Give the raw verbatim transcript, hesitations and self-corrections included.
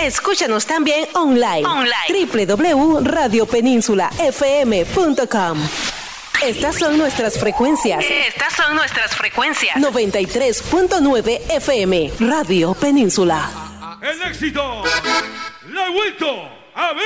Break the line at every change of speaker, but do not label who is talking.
Escúchanos también online.
Online.
doble u doble u doble u punto radio península f m punto com. Estas son nuestras frecuencias.
Estas son nuestras frecuencias.
noventa y tres punto nueve F M, Radio Península.
El éxito, la he vuelto a ver.